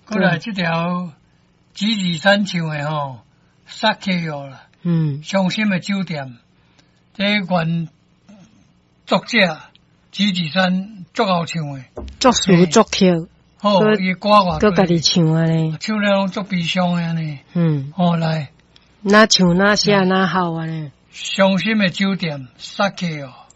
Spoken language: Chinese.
过来这条吉里山唱的吼，杀客药啦。伤心的酒店，这原作者吉里山足好唱的， 作词作曲， 好，伊歌话佮家己唱啊呢， 唱了拢足悲伤的呢。来， 哪唱哪写哪好啊呢？ 伤心的酒店，杀客药。